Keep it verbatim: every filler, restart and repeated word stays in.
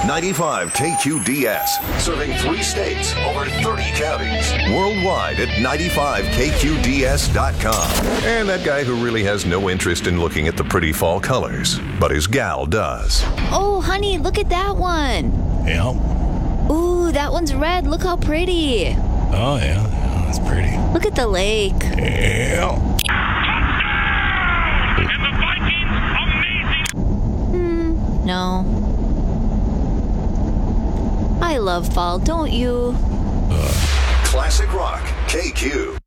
ninety-five K Q D S, serving three states, over thirty counties. Worldwide at ninety-five K Q D S dot com. And that guy who really has no interest in looking at the pretty fall colors, but his gal does. Oh, honey, look at that one. Yeah. Ooh, that one's red. Look how pretty. Oh, yeah. Yeah, that's pretty. Look at the lake. Yeah. And the Vikings, amazing. Hmm, no. I love fall, don't you? Classic Rock, K Q.